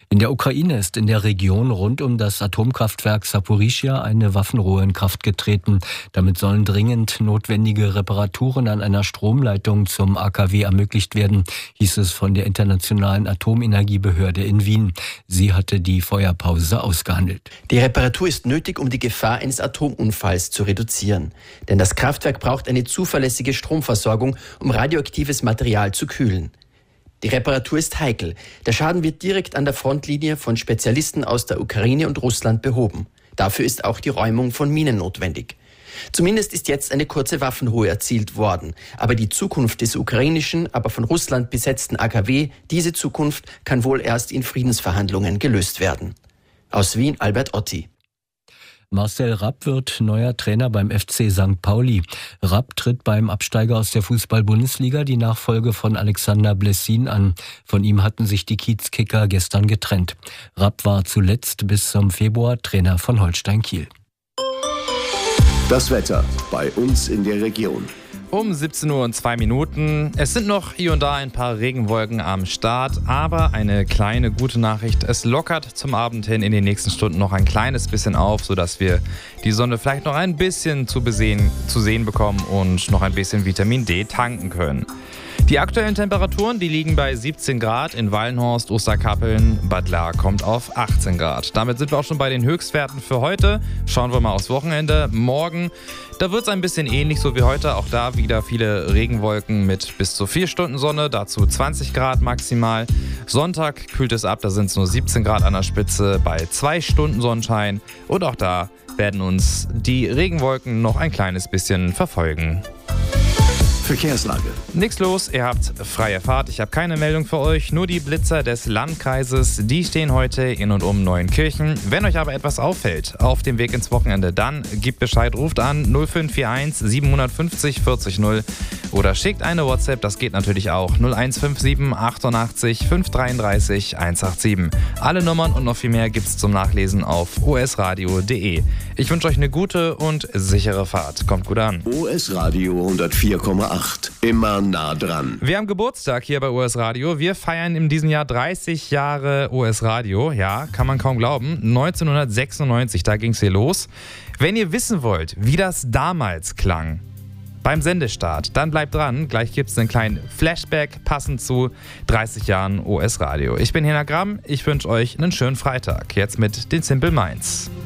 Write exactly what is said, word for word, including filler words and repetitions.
In der Ukraine ist in der Region rund um das Atomkraftwerk Saporischschja eine Waffenruhe in Kraft getreten. Damit sollen dringend notwendige Reparaturen an einer Stromleitung zum A K W ermöglicht werden, hieß es von der Internationalen Atomenergiebehörde in Wien. Sie hatte die Feuerpause ausgehandelt. Die Reparatur ist nötig, um die Gefahr eines Atomunfalls zu reduzieren. Denn das Kraftwerk braucht eine zuverlässige Stromversorgung, um radioaktives Material zu kühlen. Die Reparatur ist heikel. Der Schaden wird direkt an der Frontlinie von Spezialisten aus der Ukraine und Russland behoben. Dafür ist auch die Räumung von Minen notwendig. Zumindest ist jetzt eine kurze Waffenruhe erzielt worden. Aber die Zukunft des ukrainischen, aber von Russland besetzten A K W, diese Zukunft kann wohl erst in Friedensverhandlungen gelöst werden. Aus Wien, Albert Otti. Marcel Rapp wird neuer Trainer beim F C Sankt Pauli. Rapp tritt beim Absteiger aus der Fußball-Bundesliga die Nachfolge von Alexander Blessin an. Von ihm hatten sich die Kiezkicker gestern getrennt. Rapp war zuletzt bis zum Februar Trainer von Holstein Kiel. Das Wetter bei uns in der Region. Um siebzehn Uhr und zwei Minuten. Es sind noch hier und da ein paar Regenwolken am Start, aber eine kleine gute Nachricht. Es lockert zum Abend hin in den nächsten Stunden noch ein kleines bisschen auf, sodass wir die Sonne vielleicht noch ein bisschen zu, besehen, zu sehen bekommen und noch ein bisschen Vitamin D tanken können. Die aktuellen Temperaturen, die liegen bei siebzehn Grad in Wallenhorst, Osterkappeln. Bad Lahr kommt auf achtzehn Grad. Damit sind wir auch schon bei den Höchstwerten für heute. Schauen wir mal aufs Wochenende. Morgen, da wird es ein bisschen ähnlich so wie heute. Auch da wieder viele Regenwolken mit bis zu vier Stunden Sonne, dazu zwanzig Grad maximal. Sonntag kühlt es ab, da sind es nur siebzehn Grad an der Spitze bei zwei Stunden Sonnenschein. Und auch da werden uns die Regenwolken noch ein kleines bisschen verfolgen. Verkehrslage. Nix los, ihr habt freie Fahrt. Ich habe keine Meldung für euch, nur die Blitzer des Landkreises, die stehen heute in und um Neuenkirchen. Wenn euch aber etwas auffällt auf dem Weg ins Wochenende, dann gebt Bescheid, ruft an null fünf vier eins sieben fünf null vierzig null oder schickt eine WhatsApp, das geht natürlich auch null eins fünf sieben achtundachtzig fünf dreiunddreißig hundertsiebenundachtzig. Alle Nummern und noch viel mehr gibt's zum Nachlesen auf o s radio punkt d e. Ich wünsche euch eine gute und sichere Fahrt. Kommt gut an. O S Radio hundertvier Komma acht. Immer nah dran. Wir haben Geburtstag hier bei O S Radio. Wir feiern in diesem Jahr dreißig Jahre O S Radio. Ja, kann man kaum glauben. neunzehnhundertsechsundneunzig, da ging's hier los. Wenn ihr wissen wollt, wie das damals klang, beim Sendestart, dann bleibt dran. Gleich gibt's einen kleinen Flashback passend zu dreißig Jahren O S Radio. Ich bin Hena Gramm. Ich wünsche euch einen schönen Freitag. Jetzt mit den Simple Minds.